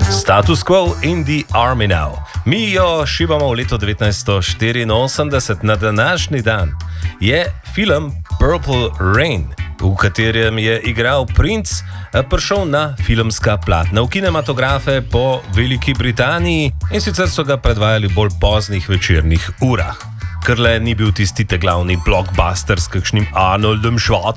Status quo in the army now. Mi jo šibamo v leto 1984, na današnji dan je film Purple Rain, v katerem je igral Prince, prišel na filmska platna v kinematografe po Veliki Britaniji in sicer so ga predvajali bolj poznih večernih urah. Ker le ni bil tisti glavni blockbuster s kakšnim Arnoldom Schwarzeneggerjem